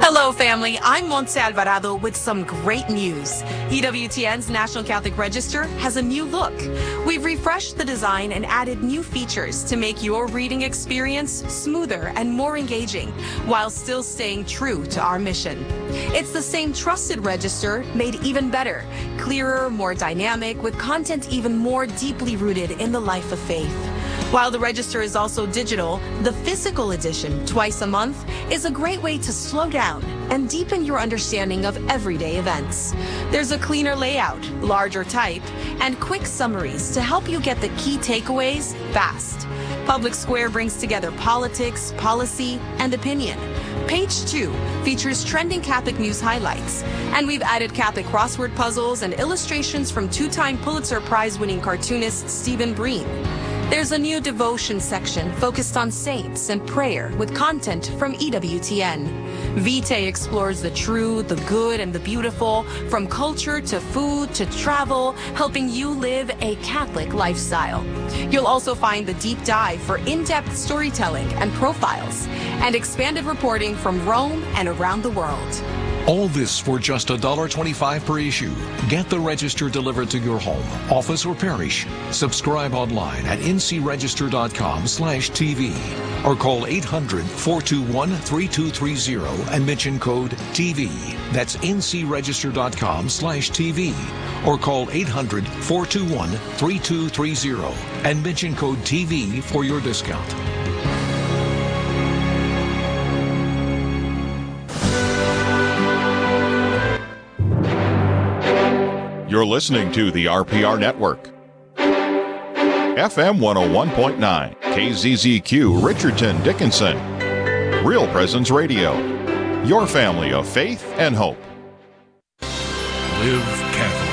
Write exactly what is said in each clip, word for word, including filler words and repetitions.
Hello, family. I'm Montse Alvarado with some great news. E W T N's National Catholic Register has a new look. We've refreshed the design and added new features to make your reading experience smoother and more engaging, while still staying true to our mission. It's the same trusted register, made even better, clearer, more dynamic, with content even more deeply rooted in the life of faith. While the register is also digital, the physical edition, twice a month, is a great way to slow down and deepen your understanding of everyday events. There's a cleaner layout, larger type, and quick summaries to help you get the key takeaways fast. Public Square brings together politics, policy, and opinion. Page two features trending Catholic news highlights, and we've added Catholic crossword puzzles and illustrations from two-time Pulitzer Prize-winning cartoonist Stephen Breen. There's a new devotion section focused on saints and prayer with content from E W T N. Vitae explores the true, the good, and the beautiful, from culture to food to travel, helping you live a Catholic lifestyle. You'll also find the deep dive for in-depth storytelling and profiles, and expanded reporting from Rome and around the world. All this for just one dollar twenty-five per issue. Get the register delivered to your home, office, or parish. Subscribe online at n c register dot com slash t v or call eight hundred, four two one, three two three zero and mention code T V. That's n c register dot com slash t v or call eight hundred, four two one, three two three zero and mention code T V for your discount. You're listening to the R P R Network. F M one oh one point nine, K Z Z Q, Richardson, Dickinson. Real Presence Radio. Your family of faith and hope. Live Catholic.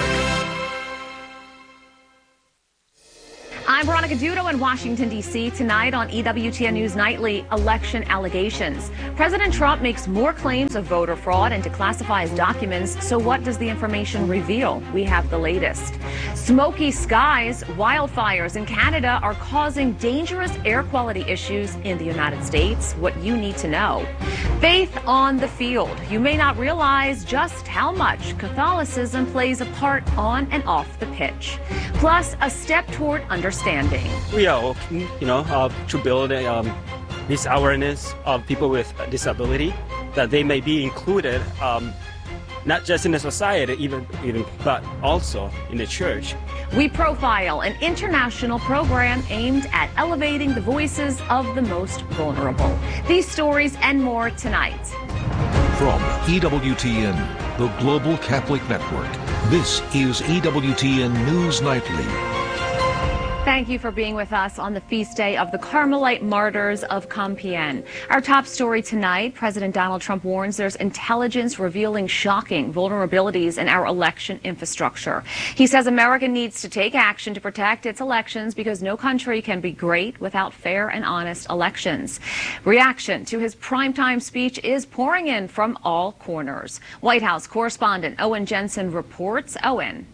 I'm Veronica Dudo in Washington, D C Tonight on E W T N News Nightly, election allegations. President Trump makes more claims of voter fraud and declassifies documents. So what does the information reveal? We have the latest. Smoky skies, wildfires in Canada are causing dangerous air quality issues in the United States. What you need to know. Faith on the field. You may not realize just how much Catholicism plays a part on and off the pitch. Plus, a step toward understanding. We are working, you know, uh, to build a, um, this awareness of people with disability, that they may be included, um, not just in the society, even, even, but also in the church. We profile an international program aimed at elevating the voices of the most vulnerable. These stories and more tonight. From E W T N, the Global Catholic Network, this is E W T N News Nightly. Thank you for being with us on the feast day of the Carmelite Martyrs of Compiègne. Our top story tonight, President Donald Trump warns there's intelligence revealing shocking vulnerabilities in our election infrastructure. He says America needs to take action to protect its elections because no country can be great without fair and honest elections. Reaction to his primetime speech is pouring in from all corners. White House correspondent Owen Jensen reports. Owen.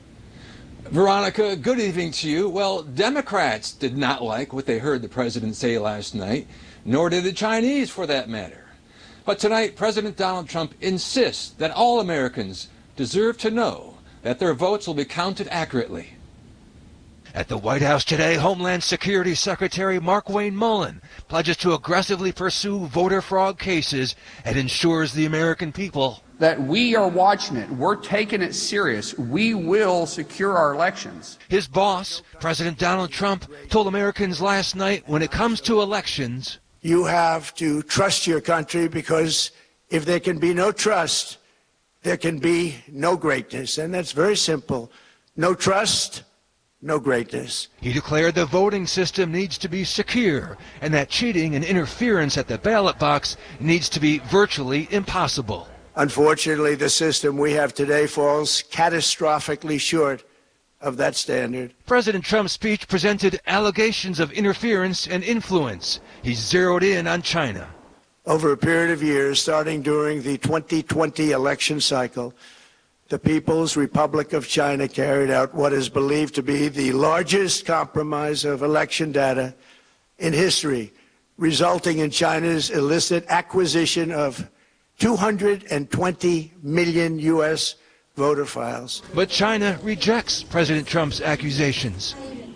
Veronica, good evening to you. Well, Democrats did not like what they heard the president say last night, nor did the Chinese for that matter. But tonight, President Donald Trump insists that all Americans deserve to know that their votes will be counted accurately. At the White House today, Homeland Security Secretary Markwayne Mullin pledges to aggressively pursue voter fraud cases and ensures the American people that we are watching it. We're taking it serious. We will secure our elections. His boss, President Donald Trump, told Americans last night, when it comes to elections, you have to trust your country, because if there can be no trust, there can be no greatness. And that's very simple. No trust, no greatness. He declared the voting system needs to be secure and that cheating and interference at the ballot box needs to be virtually impossible. Unfortunately, the system we have today falls catastrophically short of that standard. President Trump's speech presented allegations of interference and influence. He zeroed in on China. Over a period of years, starting during the twenty twenty election cycle, the People's Republic of China carried out what is believed to be the largest compromise of election data in history, resulting in China's illicit acquisition of two hundred twenty million U S voter files. But China rejects President Trump's accusations.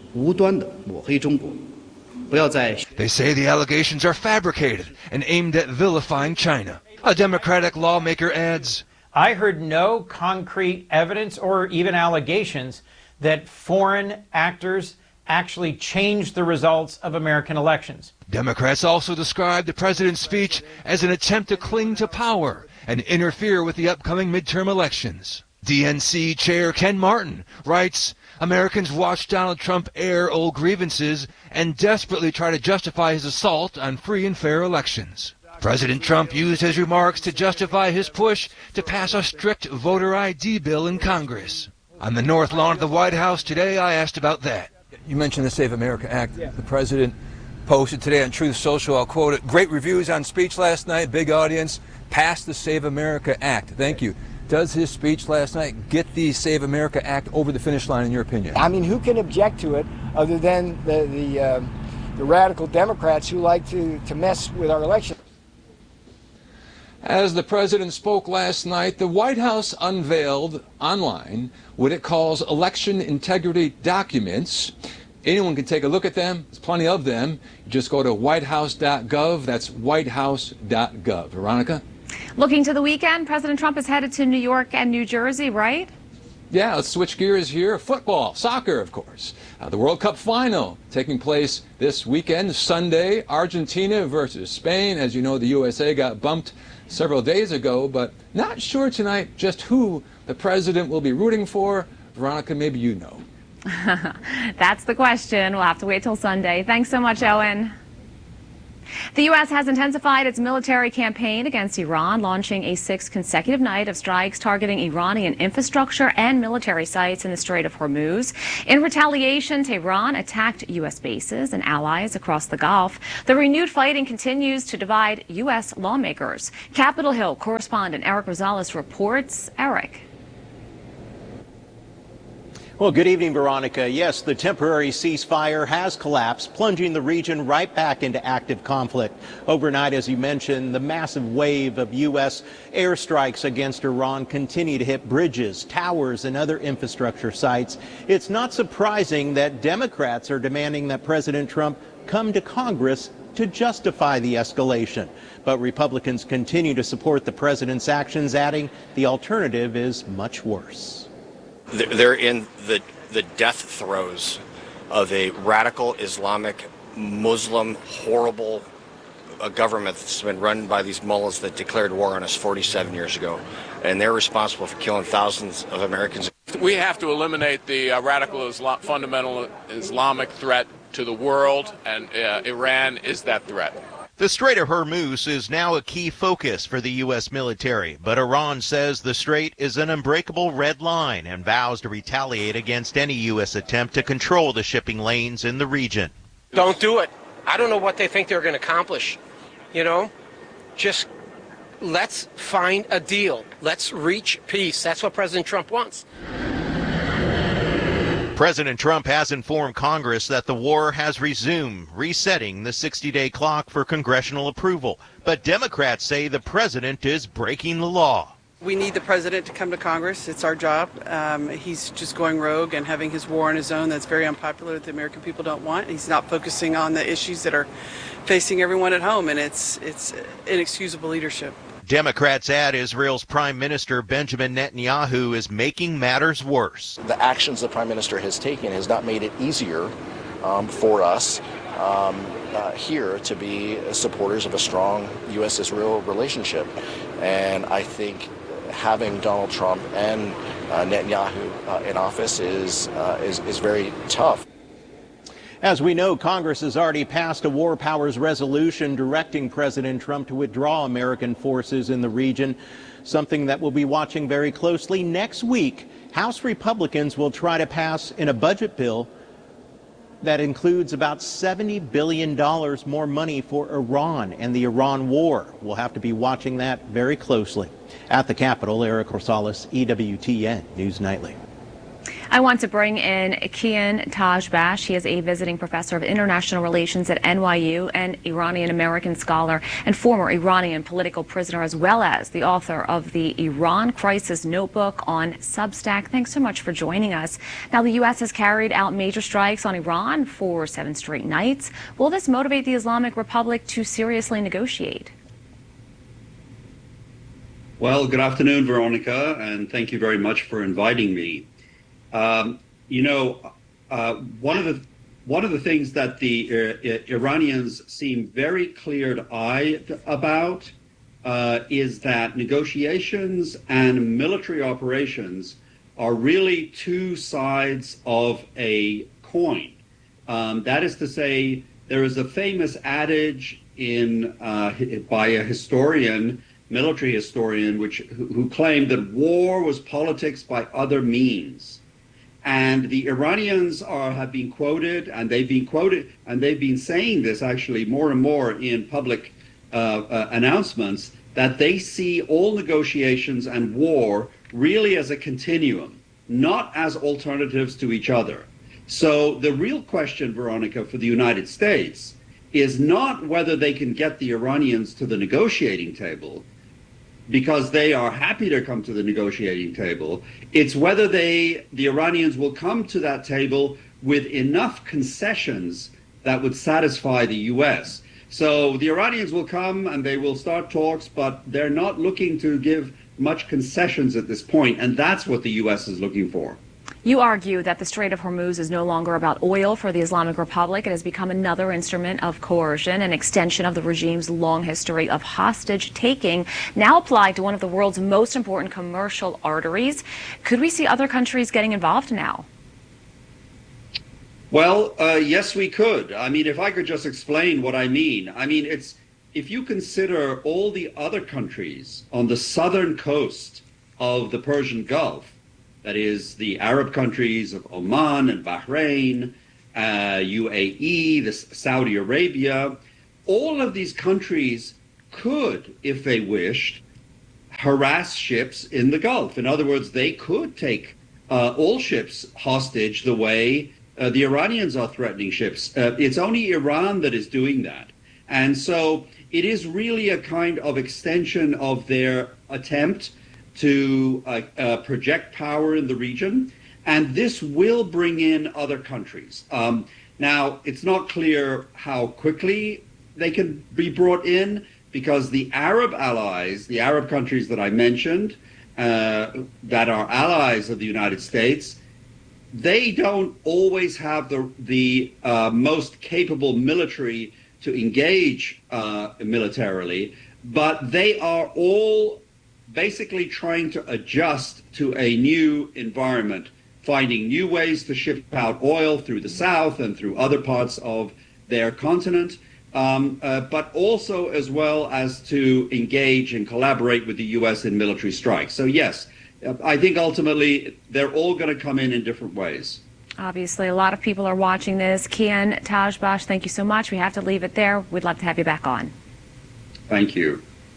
They say the allegations are fabricated and aimed at vilifying China. A Democratic lawmaker adds, I heard no concrete evidence or even allegations that foreign actors actually changed the results of American elections. Democrats also described the president's speech as an attempt to cling to power and interfere with the upcoming midterm elections. D N C Chair Ken Martin writes, Americans watch Donald Trump air old grievances and desperately try to justify his assault on free and fair elections. President Trump used his remarks to justify his push to pass a strict voter I D bill in Congress. On the North Lawn of the White House today, I asked about that. You mentioned the Save America Act. The president posted today on Truth Social, I'll quote it, great reviews on speech last night, big audience, passed the Save America Act. Thank you. Does his speech last night get the Save America Act over the finish line, in your opinion? I mean, who can object to it other than the the, uh, the radical Democrats who like to, to mess with our election? As the president spoke last night, the White House unveiled online what it calls election integrity documents. Anyone can take a look at them. There's plenty of them. You just go to white house dot gov. That's white house dot gov. Veronica? Looking to the weekend, President Trump is headed to New York and New Jersey, right? Yeah, let's switch gears here. Football, soccer, of course. Uh, the World Cup final taking place this weekend, Sunday. Argentina versus Spain. As you know, the U S A got bumped several days ago, but not sure tonight just who the president will be rooting for. Veronica, maybe you know. That's the question. We'll have to wait till Sunday. Thanks so much, Owen. The U S has intensified its military campaign against Iran, launching a sixth consecutive night of strikes targeting Iranian infrastructure and military sites in the Strait of Hormuz. In retaliation, Tehran attacked U S bases and allies across the Gulf. The renewed fighting continues to divide U S lawmakers. Capitol Hill correspondent Eric Rosales reports. Eric. Well, good evening, Veronica. Yes, the temporary ceasefire has collapsed, plunging the region right back into active conflict. Overnight, as you mentioned, the massive wave of U S airstrikes against Iran continue to hit bridges, towers, and other infrastructure sites. It's not surprising that Democrats are demanding that President Trump come to Congress to justify the escalation. But Republicans continue to support the president's actions, adding the alternative is much worse. They're in the, the death throes of a radical Islamic, Muslim, horrible uh, government that's been run by these mullahs that declared war on us forty-seven years ago. And they're responsible for killing thousands of Americans. We have to eliminate the uh, radical Islam, fundamental Islamic threat to the world, and uh, Iran is that threat. The Strait of Hormuz is now a key focus for the U S military, but Iran says the strait is an unbreakable red line and vows to retaliate against any U S attempt to control the shipping lanes in the region. Don't do it. I don't know what they think they're going to accomplish. You know, just let's find a deal. Let's reach peace. That's what President Trump wants. President Trump has informed Congress that the war has resumed, resetting the sixty-day clock for congressional approval. But Democrats say the president is breaking the law. We need the president to come to Congress. It's our job. Um, he's just going rogue and having his war on his own that's very unpopular that the American people don't want. He's not focusing on the issues that are facing everyone at home, and it's, it's inexcusable leadership. Democrats add Israel's Prime Minister Benjamin Netanyahu is making matters worse. The actions the Prime Minister has taken has not made it easier um, for us um, uh, here to be supporters of a strong U S Israel relationship. And I think having Donald Trump and uh, Netanyahu uh, in office is, uh, is, is very tough. As we know, Congress has already passed a war powers resolution directing President Trump to withdraw American forces in the region, something that we'll be watching very closely. Next week, House Republicans will try to pass in a budget bill that includes about seventy billion dollars more money for Iran and the Iran war. We'll have to be watching that very closely. At the Capitol, Eric Rosales, E W T N News Nightly. I want to bring in Kian Tajbakhsh. He is a visiting professor of international relations at N Y U, an Iranian-American scholar and former Iranian political prisoner, as well as the author of the Iran Crisis Notebook on Substack. Thanks so much for joining us. Now, the U S has carried out major strikes on Iran for seven straight nights. Will this motivate the Islamic Republic to seriously negotiate? Well, good afternoon, Veronica, and thank you very much for inviting me. Um, you know, uh, one of the one of the things that the uh, Iranians seem very clear-eyed about uh, is that negotiations and military operations are really two sides of a coin. Um, that is to say, there is a famous adage in uh, by a historian, military historian, which who, who claimed that war was politics by other means. And the Iranians are, have been quoted, and they've been quoted, and they've been saying this actually more and more in public uh, uh, announcements, that they see all negotiations and war really as a continuum, not as alternatives to each other. So the real question, Veronica, for the United States is not whether they can get the Iranians to the negotiating table, because they are happy to come to the negotiating table. It's whether they, the Iranians will come to that table with enough concessions that would satisfy the U S. So the Iranians will come and they will start talks, but they're not looking to give much concessions at this point, and that's what the U S is looking for. You argue that the Strait of Hormuz is no longer about oil for the Islamic Republic. It has become another instrument of coercion, an extension of the regime's long history of hostage-taking, now applied to one of the world's most important commercial arteries. Could we see other countries getting involved now? Well, uh, yes, we could. I mean, if I could just explain what I mean. I mean, it's if you consider all the other countries on the southern coast of the Persian Gulf, that is, the Arab countries of Oman and Bahrain, uh, U A E, this, Saudi Arabia, all of these countries could, if they wished, harass ships in the Gulf. In other words, they could take uh, all ships hostage the way uh, the Iranians are threatening ships. Uh, it's only Iran that is doing that. And so it is really a kind of extension of their attempt to uh, uh, project power in the region, and this will bring in other countries. Um, now, it's not clear how quickly they can be brought in, because the Arab allies, the Arab countries that I mentioned, uh, that are allies of the United States, they don't always have the, the uh, most capable military to engage uh, militarily, but they are all basically trying to adjust to a new environment, finding new ways to ship out oil through the south and through other parts of their continent, um, uh, but also as well as to engage and collaborate with the U S in military strikes. So yes, I think ultimately they're all going to come in in different ways. Obviously, a lot of people are watching this. Kian Tajbakhsh, thank you so much. We have to leave it there. We'd love to have you back on. Thank you.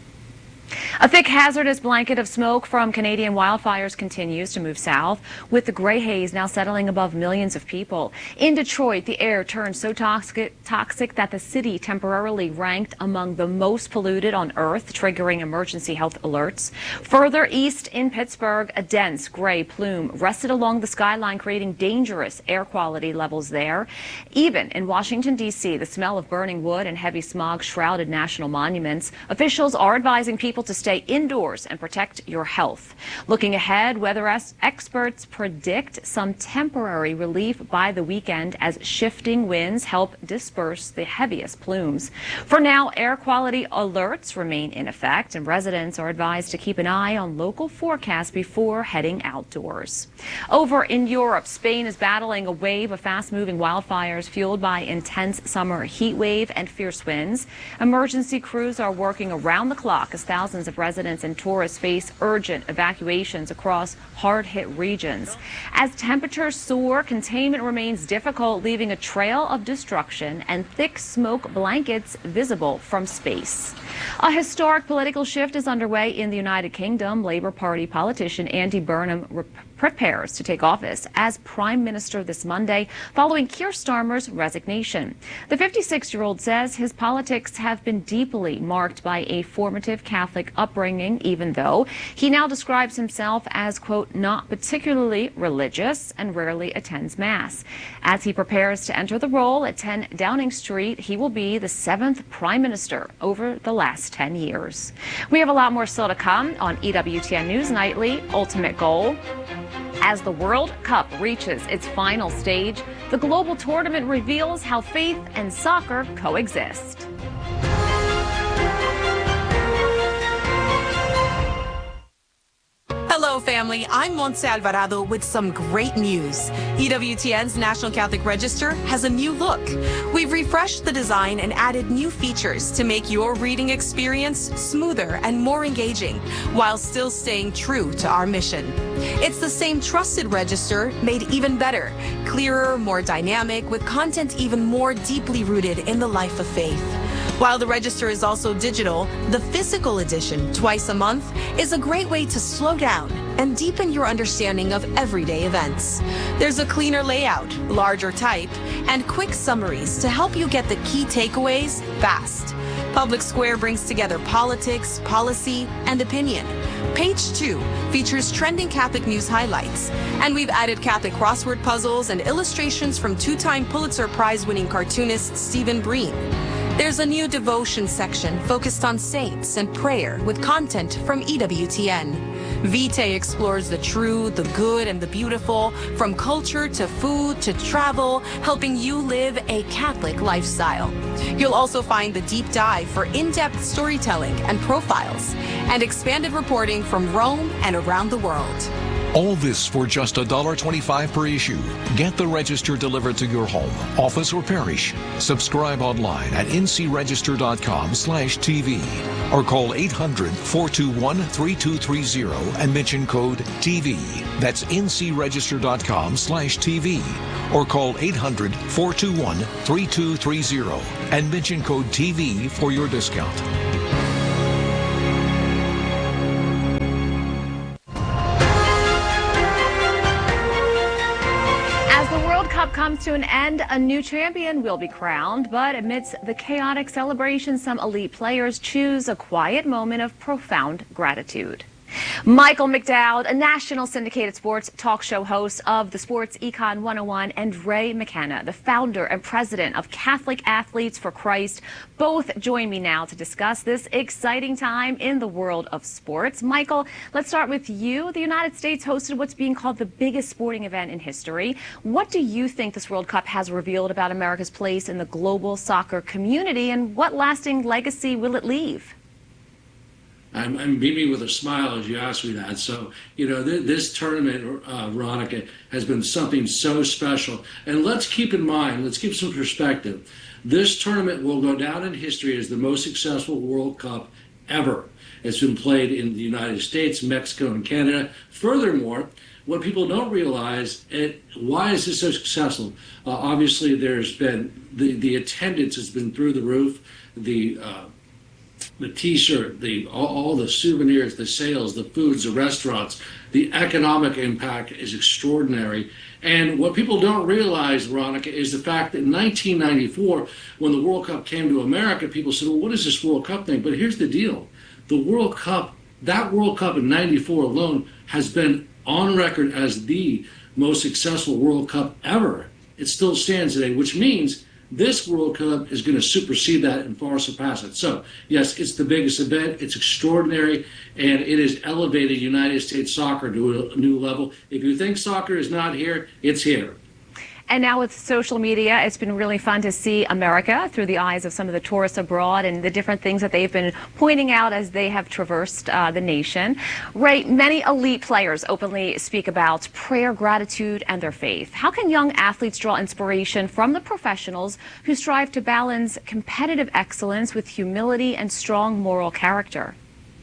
A thick hazardous blanket of smoke from Canadian wildfires continues to move south, with the gray haze now settling above millions of people. In Detroit, the air turned so toxic, toxic that the city temporarily ranked among the most polluted on Earth, triggering emergency health alerts. Further east in Pittsburgh, a dense gray plume rested along the skyline, creating dangerous air quality levels there. Even in Washington, D C, the smell of burning wood and heavy smog shrouded national monuments. Officials are advising people to stay indoors and protect your health. Looking ahead, weather experts predict some temporary relief by the weekend as shifting winds help disperse the heaviest plumes. For now, air quality alerts remain in effect, and residents are advised to keep an eye on local forecasts before heading outdoors. Over in Europe, Spain is battling a wave of fast-moving wildfires fueled by intense summer heat wave and fierce winds. Emergency crews are working around the clock as thousands Thousands of residents and tourists face urgent evacuations across hard-hit regions. As temperatures soar, containment remains difficult, leaving a trail of destruction and thick smoke blankets visible from space. A historic political shift is underway in the United Kingdom. Labour Party politician Andy Burnham prepares to take office as Prime Minister this Monday following Keir Starmer's resignation. The fifty-six-year-old says his politics have been deeply marked by a formative Catholic upbringing, even though he now describes himself as, quote, not particularly religious and rarely attends Mass. As he prepares to enter the role at ten Downing Street, he will be the seventh Prime Minister over the last ten years. We have a lot more still to come on E W T N News Nightly Ultimate Goal. As the World Cup reaches its final stage, the global tournament reveals how faith and soccer coexist. Hello, family. I'm Montse Alvarado with some great news. E W T N's National Catholic Register has a new look. We've refreshed the design and added new features to make your reading experience smoother and more engaging, while still staying true to our mission. It's the same trusted register, made even better, clearer, more dynamic, with content even more deeply rooted in the life of faith. While the register is also digital, the physical edition, twice a month, is a great way to slow down and deepen your understanding of everyday events. There's a cleaner layout, larger type, and quick summaries to help you get the key takeaways fast. Public Square brings together politics, policy, and opinion. Page two features trending Catholic news highlights, and we've added Catholic crossword puzzles and illustrations from two-time Pulitzer Prize-winning cartoonist Stephen Breen. There's a new devotion section focused on saints and prayer with content from E W T N. Vitae explores the true, the good, and the beautiful, from culture to food to travel, helping you live a Catholic lifestyle. You'll also find the deep dive for in-depth storytelling and profiles, and expanded reporting from Rome and around the world. All this for just one dollar twenty-five per issue. Get the Register delivered to your home, office, or parish. Subscribe online at n c register dot com slash t v or call eight hundred, four two one, three two three zero and mention code T V. That's n c register dot com slash t v or call eight hundred, four two one, three two three zero and mention code T V for your discount. Comes to an end, a new champion will be crowned, but amidst the chaotic celebration, some elite players choose a quiet moment of profound gratitude. Michael McDowd, a national syndicated sports talk show host of the Sports Econ one oh one, and Ray McKenna, the founder and president of Catholic Athletes for Christ, both join me now to discuss this exciting time in the world of sports. Michael, let's start with you. The United States hosted what's being called the biggest sporting event in history. What do you think this World Cup has revealed about America's place in the global soccer community, and what lasting legacy will it leave? I'm, I'm beaming with a smile as you asked me that. So, you know, th this tournament, uh, Veronica, has been something so special. And let's keep in mind, let's keep some perspective. This tournament will go down in history as the most successful World Cup ever. It's been played in the United States, Mexico, and Canada. Furthermore, what people don't realize, it, why is this so successful? Uh, obviously, there's been, the, the attendance has been through the roof. The uh, the T-shirt, the all, all the souvenirs, the sales, the foods, the restaurants, the economic impact is extraordinary. And what people don't realize, Veronica, is the fact that in nineteen ninety-four, when the World Cup came to America, people said, well, what is this World Cup thing? But here's the deal. The World Cup, that World Cup in ninety-four alone has been on record as the most successful World Cup ever. It still stands today, which means this World Cup is going to supersede that and far surpass it. So, yes, it's the biggest event. It's extraordinary, and it has elevated United States soccer to a new level. If you think soccer is not here, it's here. And now with social media, it's been really fun to see America through the eyes of some of the tourists abroad and the different things that they've been pointing out as they have traversed uh, the nation. Ray, many elite players openly speak about prayer, gratitude, and their faith. How can young athletes draw inspiration from the professionals who strive to balance competitive excellence with humility and strong moral character?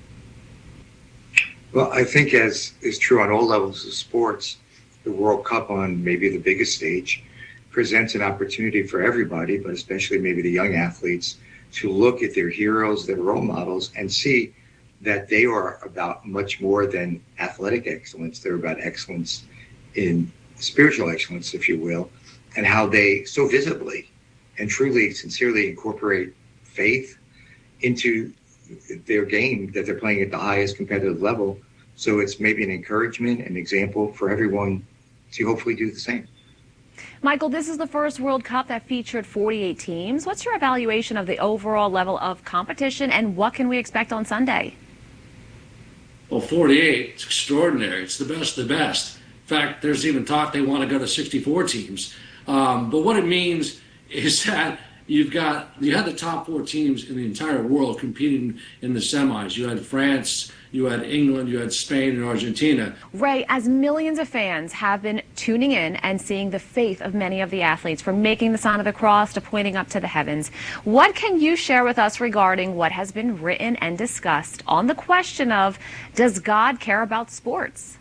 Well, I think, as is true on all levels of sports, the World Cup on maybe the biggest stage presents an opportunity for everybody, but especially maybe the young athletes, to look at their heroes, their role models, and see that they are about much more than athletic excellence. They're about excellence in spiritual excellence, if you will, and how they so visibly and truly, sincerely incorporate faith into their game that they're playing at the highest competitive level. So it's maybe an encouragement, an example for everyone to hopefully do the same. Michael, this is the first World Cup that featured forty-eight teams. What's your evaluation of the overall level of competition, and what can we expect on Sunday? Well, forty-eight, it's extraordinary. It's the best of the best. In fact, there's even talk they want to go to sixty-four teams. Um, but what it means is that you've got, you had the top four teams in the entire world competing in the semis. You had France, you had England, you had Spain and Argentina. Ray, as millions of fans have been tuning in and seeing the faith of many of the athletes, from making the sign of the cross to pointing up to the heavens, what can you share with us regarding what has been written and discussed on the question of, does God care about sports?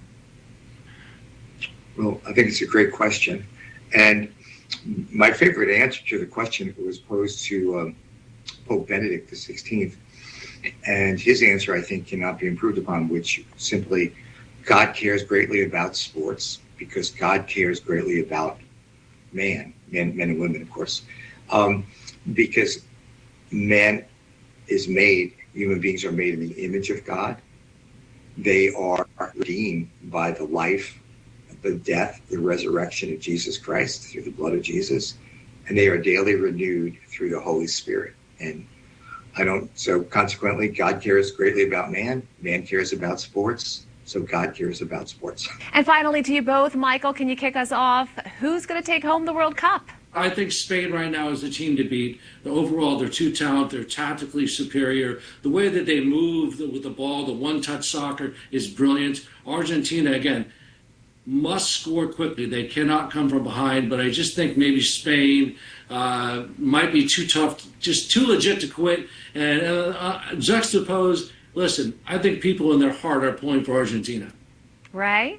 Well, I think it's a great question. And my favorite answer to the question was posed to um, Pope Benedict the sixteenth. And his answer, I think, cannot be improved upon, which simply, God cares greatly about sports because God cares greatly about man, men, men and women, of course. Um, because man is made, human beings are made in the image of God. They are redeemed by the life, the death, the resurrection of Jesus Christ through the blood of Jesus. And they are daily renewed through the Holy Spirit. And I don't, so consequently, God cares greatly about man. Man cares about sports. So God cares about sports. And finally, to you both, Michael, can you kick us off? Who's going to take home the World Cup? I think Spain right now is the team to beat. Overall, they're too talented. They're tactically superior. The way that they move with the ball, the one-touch soccer is brilliant. Argentina, again, must score quickly. They cannot come from behind, but I just think maybe Spain uh, might be too tough, just too legit to quit. And uh, uh, juxtapose, listen, I think people in their heart are pulling for Argentina. Ray?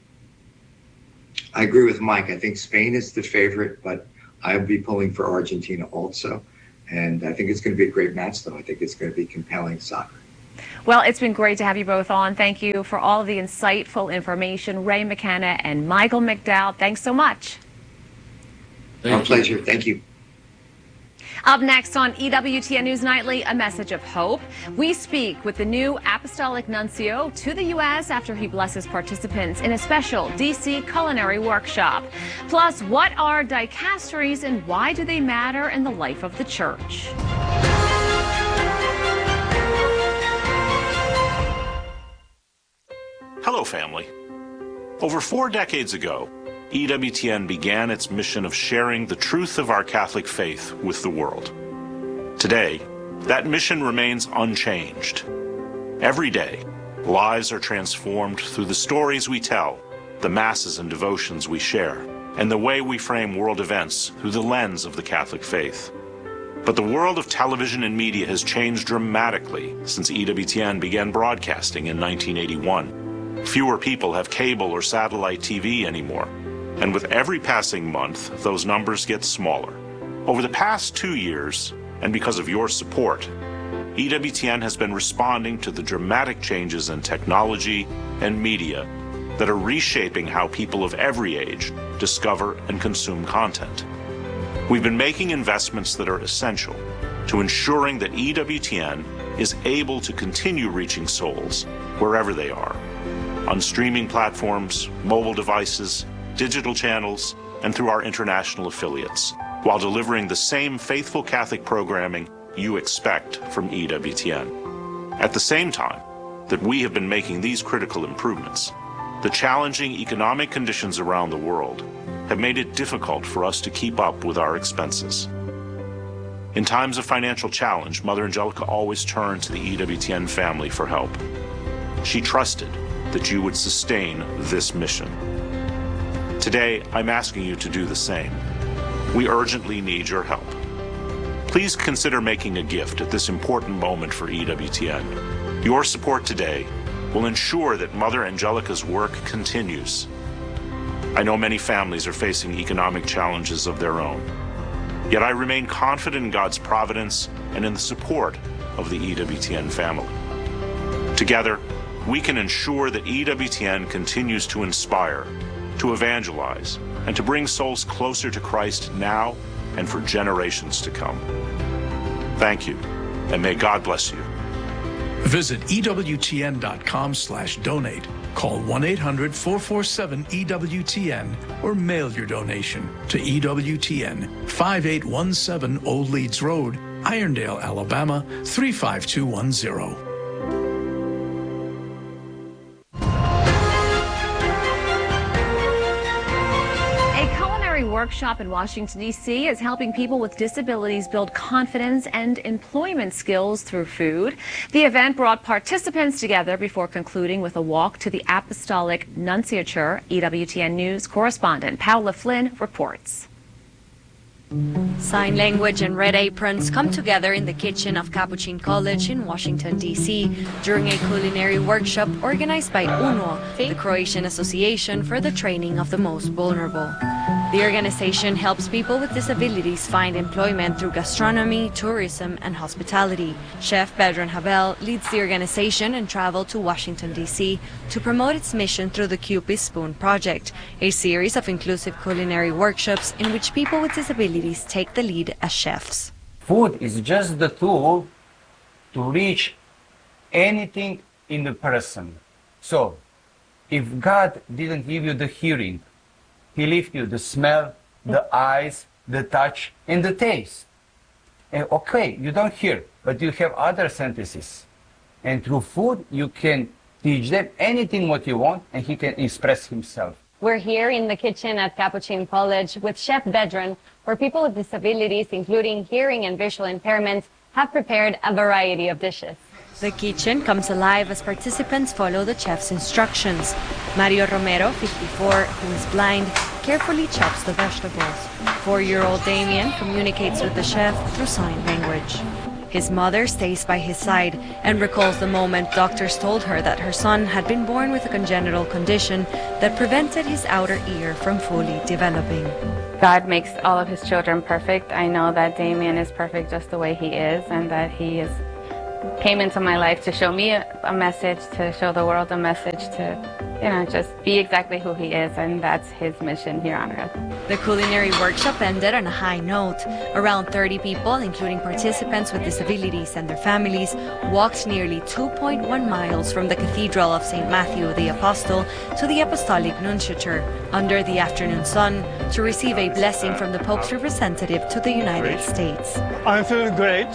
I agree with Mike. I think Spain is the favorite, but I'll be pulling for Argentina also. And I think it's going to be a great match, though. I think it's going to be compelling soccer. Well, it's been great to have you both on. Thank you for all of the insightful information. Ray McKenna and Michael McDowell, thanks so much. My pleasure. Thank you. Up next on E W T N News Nightly, a message of hope. We speak with the new Apostolic Nuncio to the U S after he blesses participants in a special D C culinary workshop. Plus, what are dicasteries and why do they matter in the life of the church? Hello, family. Over four decades ago, E W T N began its mission of sharing the truth of our Catholic faith with the world. Today, that mission remains unchanged. Every day, lives are transformed through the stories we tell, the masses and devotions we share, and the way we frame world events through the lens of the Catholic faith. But the world of television and media has changed dramatically since E W T N began broadcasting in nineteen eighty-one. Fewer people have cable or satellite T V anymore, and with every passing month, those numbers get smaller. Over the past two years, and because of your support, E W T N has been responding to the dramatic changes in technology and media that are reshaping how people of every age discover and consume content. We've been making investments that are essential to ensuring that E W T N is able to continue reaching souls wherever they are, on streaming platforms, mobile devices, digital channels, and through our international affiliates, while delivering the same faithful Catholic programming you expect from E W T N. At the same time that we have been making these critical improvements, the challenging economic conditions around the world have made it difficult for us to keep up with our expenses. In times of financial challenge, Mother Angelica always turned to the E W T N family for help. She trusted that you would sustain this mission. Today, I'm asking you to do the same. We urgently need your help. Please consider making a gift at this important moment for E W T N. Your support today will ensure that Mother Angelica's work continues. I know many families are facing economic challenges of their own, yet I remain confident in God's providence and in the support of the E W T N family. Together, we can ensure that E W T N continues to inspire, to evangelize, and to bring souls closer to Christ now and for generations to come. Thank you, and may God bless you. Visit E W T N dot com slash donate. Call one eight hundred, four four seven, E W T N or mail your donation to E W T N, five eight one seven Old Leeds Road, Irondale, Alabama, three five two one zero. Workshop in Washington, D C is helping people with disabilities build confidence and employment skills through food. The event brought participants together before concluding with a walk to the Apostolic Nunciature. E W T N News correspondent Paula Flynn reports. Sign language and red aprons come together in the kitchen of Capuchin College in Washington, D C during a culinary workshop organized by UNO, the Croatian Association for the Training of the Most Vulnerable. The organization helps people with disabilities find employment through gastronomy, tourism, and hospitality. Chef Bedran Havel leads the organization and traveled to Washington, D C to promote its mission through the Cupid's Spoon Project, a series of inclusive culinary workshops in which people with disabilities take the lead as chefs. Food is just the tool to reach anything in the person. So, if God didn't give you the hearing, He left you the smell, the eyes, the touch, and the taste. And okay, you don't hear, but you have other senses. And through food, you can teach them anything what you want, and he can express himself. We're here in the kitchen at Capuchin College with Chef Bedran, where people with disabilities, including hearing and visual impairments, have prepared a variety of dishes. The kitchen comes alive as participants follow the chef's instructions. Mario Romero, fifty-four, who is blind, carefully chops the vegetables. Four-year-old Damien communicates with the chef through sign language. His mother stays by his side and recalls the moment doctors told her that her son had been born with a congenital condition that prevented his outer ear from fully developing. God makes all of his children perfect. I know that Damien is perfect just the way he is, and that he is came into my life to show me a, a message, to show the world a message, to, you know, just be exactly who he is, and that's his mission here on earth. The culinary workshop ended on a high note. Around thirty people, including participants with disabilities and their families, walked nearly two point one miles from the Cathedral of Saint Matthew the Apostle to the Apostolic Nunciature under the afternoon sun to receive a blessing from the Pope's representative to the United States. I'm feeling great.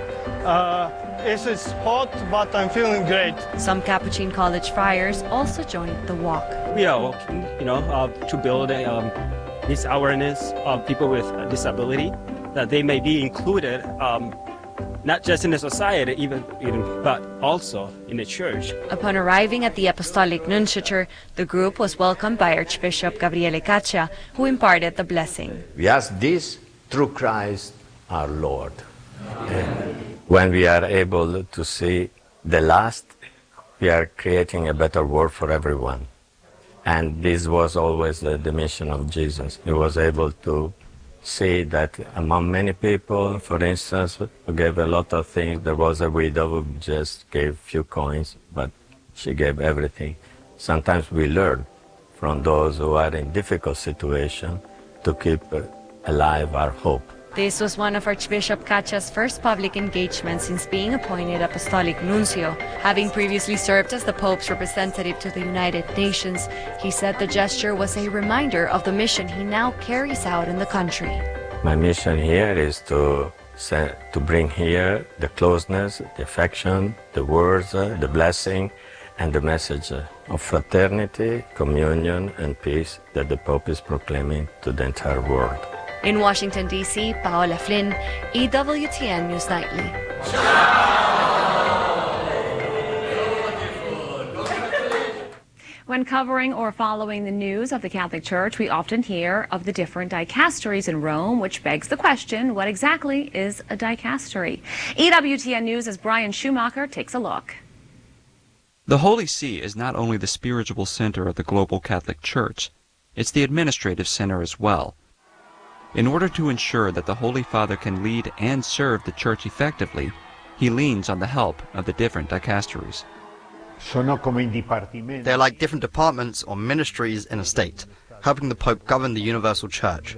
Uh, It's, it's hot, but I'm feeling great. Some Capuchin College friars also joined the walk. We are walking, you know, uh, to build a, um, this awareness of people with disability, that they may be included, um, not just in the society, even, even, but also in the church. Upon arriving at the Apostolic Nunciature, the group was welcomed by Archbishop Gabriele Caccia, who imparted the blessing. We ask this through Christ our Lord. And when we are able to see the last, we are creating a better world for everyone. And this was always the, the mission of Jesus. He was able to see that among many people, for instance, who gave a lot of things, there was a widow who just gave few coins, but she gave everything. Sometimes we learn from those who are in difficult situations to keep alive our hope. This was one of Archbishop Caccia's first public engagements since being appointed Apostolic Nuncio. Having previously served as the Pope's representative to the United Nations, he said the gesture was a reminder of the mission he now carries out in the country. My mission here is to, to bring here the closeness, the affection, the words, the blessing, and the message of fraternity, communion, and peace that the Pope is proclaiming to the entire world. In Washington, D C, Paola Flynn, E W T N News Nightly. When covering or following the news of the Catholic Church, we often hear of the different dicasteries in Rome, which begs the question, what exactly is a dicastery? E W T N News' Brian Schumacher takes a look. The Holy See is not only the spiritual center of the global Catholic Church, it's the administrative center as well. In order to ensure that the Holy Father can lead and serve the Church effectively, he leans on the help of the different dicasteries. They're like different departments or ministries in a state, helping the Pope govern the universal church.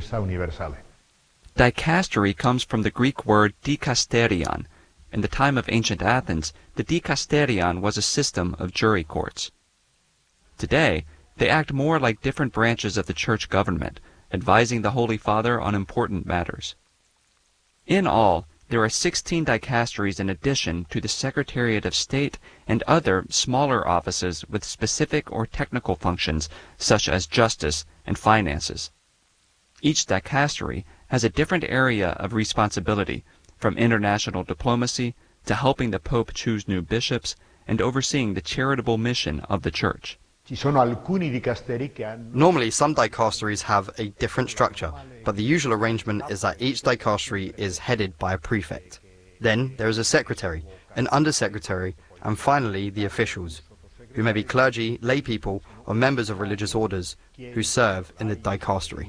Dicastery comes from the Greek word dikasterion. In the time of ancient Athens, the dikasterion was a system of jury courts. Today, they act more like different branches of the church government, advising the Holy Father on important matters. In all, there are sixteen dicasteries in addition to the Secretariat of State and other smaller offices with specific or technical functions such as justice and finances. Each dicastery has a different area of responsibility, from international diplomacy to helping the Pope choose new bishops and overseeing the charitable mission of the Church. Normally, some dicasteries have a different structure, but the usual arrangement is that each dicastery is headed by a prefect. Then there is a secretary, an undersecretary, and finally the officials, who may be clergy, lay people, or members of religious orders who serve in the dicastery.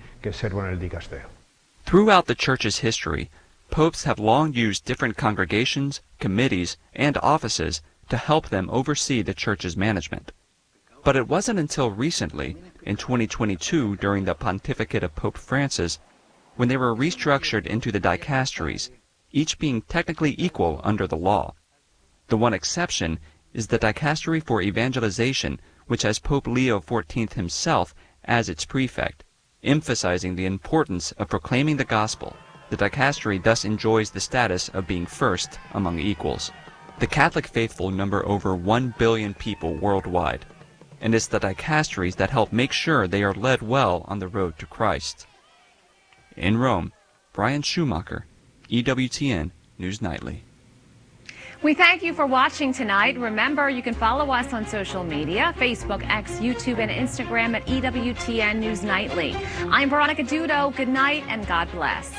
Throughout the Church's history, popes have long used different congregations, committees, and offices to help them oversee the Church's management. But it wasn't until recently, in twenty twenty-two during the pontificate of Pope Francis, when they were restructured into the dicasteries, each being technically equal under the law. The one exception is the Dicastery for Evangelization, which has Pope Leo the fourteenth himself as its prefect, emphasizing the importance of proclaiming the gospel. The dicastery thus enjoys the status of being first among equals. The Catholic faithful number over one billion people worldwide, and it's the dicasteries that help make sure they are led well on the road to Christ. In Rome, Brian Schumacher, E W T N News Nightly. We thank you for watching tonight. Remember, you can follow us on social media, Facebook, X, YouTube, and Instagram at E W T N News Nightly. I'm Veronica Dudo. Good night and God bless.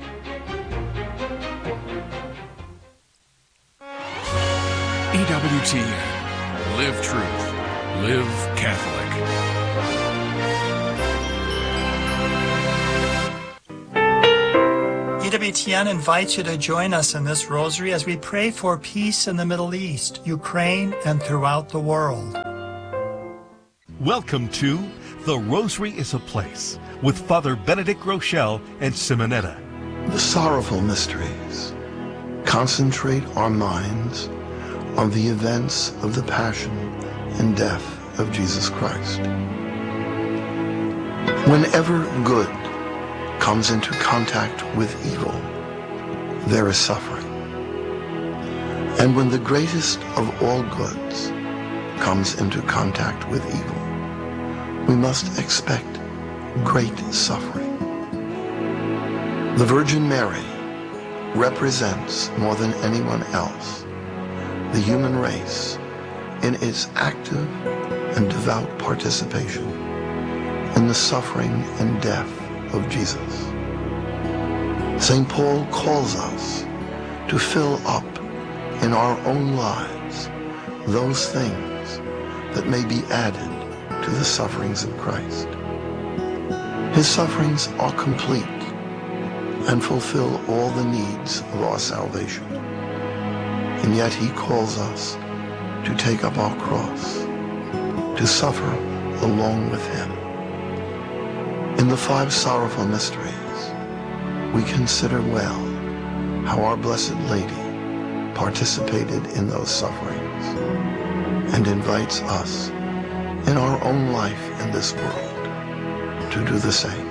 E W T N. Live truth. Live Catholic. E W T N invites you to join us in this rosary as we pray for peace in the Middle East, Ukraine, and throughout the world. Welcome to The Rosary is a Place with Father Benedict Groeschel and Simonetta. The sorrowful mysteries concentrate our minds on the events of the passion and death of Jesus Christ. Whenever good comes into contact with evil, there is suffering. And when the greatest of all goods comes into contact with evil, we must expect great suffering. The Virgin Mary represents more than anyone else the human race in its active and devout participation in the suffering and death of Jesus. Saint Paul calls us to fill up in our own lives those things that may be added to the sufferings of Christ. His sufferings are complete and fulfill all the needs of our salvation. And yet he calls us to take up our cross, to suffer along with him. In the five sorrowful mysteries, we consider well how our Blessed Lady participated in those sufferings and invites us in our own life in this world to do the same.